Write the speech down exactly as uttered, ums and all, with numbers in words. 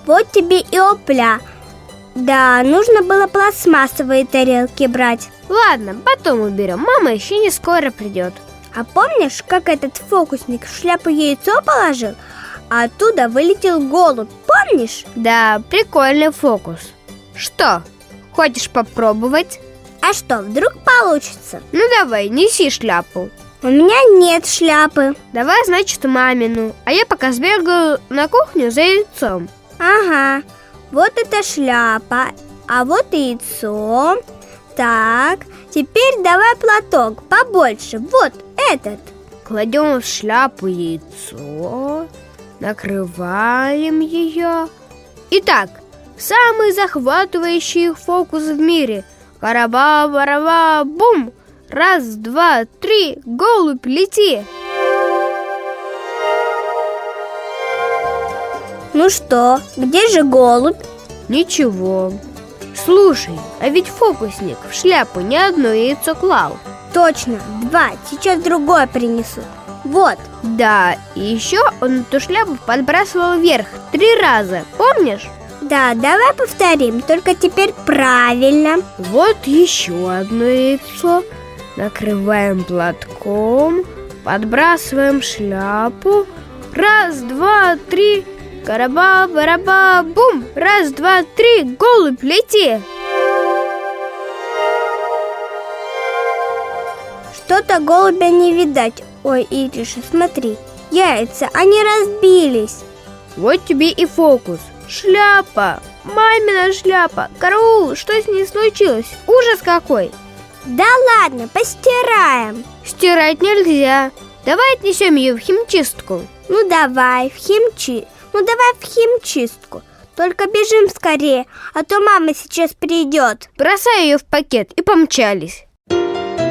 Вот тебе и опля. Да, нужно было пластмассовые тарелки брать. Ладно, потом уберем, мама еще не скоро придет. А помнишь, как этот фокусник в шляпу яйцо положил, а оттуда вылетел голубь, помнишь? Да, прикольный фокус. Что, хочешь попробовать? А что, вдруг получится? Ну давай, неси шляпу. У меня нет шляпы. Давай, значит, мамину. А я пока сбегаю на кухню за яйцом. Ага, вот это шляпа, а вот и яйцо. Так, теперь давай платок побольше, вот этот. Кладем в шляпу яйцо, накрываем ее. Итак, самый захватывающий фокус в мире. Караба-бараба-бум! Раз, два, три, голубь, лети! Ну что, где же голубь? Ничего. Слушай, а ведь фокусник в шляпу не одно яйцо клал. Точно, два, сейчас другое принесу. Вот. Да, и еще он эту шляпу подбрасывал вверх три раза, помнишь? Да, давай повторим, только теперь правильно. Вот еще одно яйцо. Накрываем платком, подбрасываем шляпу. Раз, два, три. Караба-бараба-бум! Раз, два, три, голубь, лети! Что-то голубя не видать. Ой, Ириша, смотри, яйца, они разбились. Вот тебе и фокус. Шляпа, мамина шляпа. Караул, что с ней случилось? Ужас какой! Да ладно, постираем. Стирать нельзя. Давай отнесем ее в химчистку. Ну давай, в химчистку. Ну давай в химчистку. Только бежим скорее, а то мама сейчас придет. Бросай ее в пакет и помчались.